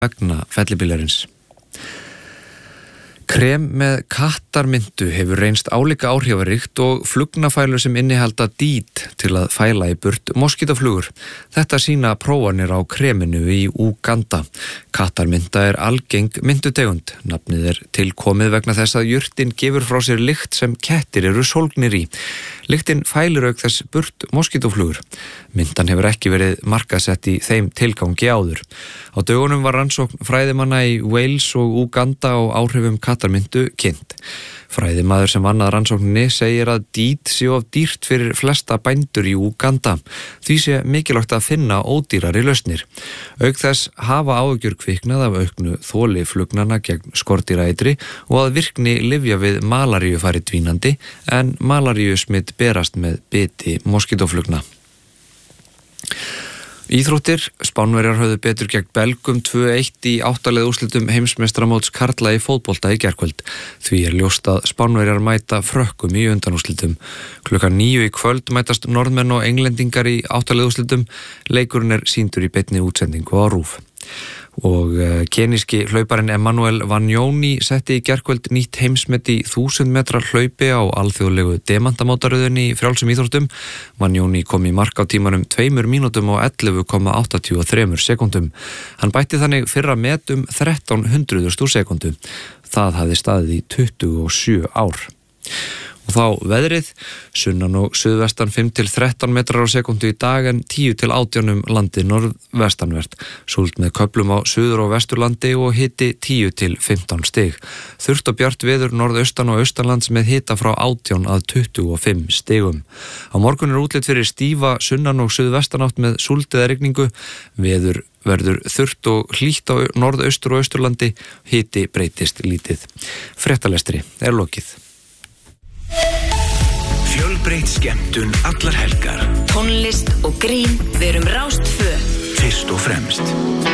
vegna fellibyljarins. Krem með kattarmyntu hefur reynst álíka áhrifaríkt og flugnafælur sem innihalda DEET til að fæla í burt moskítaflugur. Þetta sýna prófanir á kreminu í Úganda. Kattarmynta algeng myntutegund. Nafnið tilkomið vegna þess að jurtin gefur frá sér lykt sem kettir eru sólgnir í. Lyktin fælir auk þess burt moskítaflugur. Myntan hefur ekki verið markaðsett í þeim tilgangi áður. Á dögunum var rannsókn fræðimanna í Wales og Úganda á áhrifum kattarmyntu kynnt. Fræðimaður sem vann að rannsókninni segir að DEET sé of dýrt fyrir flesta bændur í Úganda. Því sé mikilvægt að finna ódýrari lausnir. Auk þess hafa áhyggjur kviknað af auknu þoli flugnanna gegn skordýraeitri og að virkni lyfja við malaríu fari dvínandi en malaríusmit berast með biti moskítoflugna. Íþróttir, Spánverjar höfðu betur gegn Belgum 2-1 í 8 liða úrslitum heimsmeistaramóts karla í fótbolta í gærkvöld. Því ljóst að Spánverjar mæta Frökkum í undanúrslitum. Klukkan 9 í kvöld mætast Norðmenn og Englendingar í 8 liða úrslitum. Leikurinn sýndur í beinni útsendingu á RÚV. Og keníski hlauparinn Emmanuel Vanjóni setti í gærkvöld nýtt heimsmet í 1000 metra hlaupi á alþjóðlegu demantamótaröðinni í frjálsum íþróttum. Vanjóni kom í mark á tímanum 2 mínútum og 11,83 sekúndum. Hann bætti þannig fyrra met 13 hundruðustu sekundu. Það hafði staðið í 27 ár. Og þá veðrið, sunnan og suðvestan 5-13 metrar á sekundu í dag en 10-18 landið norðvestanvert. Súld með köflum á suður- og vesturlandi og hiti 10-15 stig. Þurrt og bjart veður norðaustan og austanlands með hita frá 18 að 25 stigum. Á morgun útlit fyrir stífa sunnan og suðvestanátt með súld eða rigningu. Veður verður þurrt og hlýtt á norðaustur og austurlandi. Hiti breytist lítið. Fréttalestri lokið. Fjölbreytt skemmtun allar helgar. Tónlist og grín, við erum Rás 2. Fyrst og fremst